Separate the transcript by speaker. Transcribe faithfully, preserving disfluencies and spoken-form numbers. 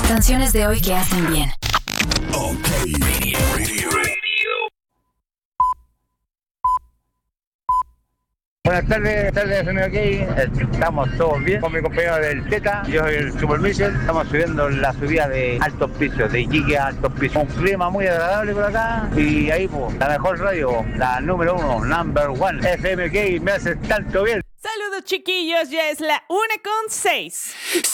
Speaker 1: canciones de hoy que hacen bien.
Speaker 2: OK Radio. Radio.
Speaker 3: Buenas tardes, tardes, amigo OK. Estamos todos bien con mi compañero del Teta. Yo soy el Super Michel. Estamos subiendo la subida de altos pisos, de Iquique a altos pisos. Un clima muy agradable por acá. Y ahí, pues, la mejor radio, la número uno, number one, F M OK. Me hace tanto bien.
Speaker 4: Saludos, chiquillos. Ya es la una con seis.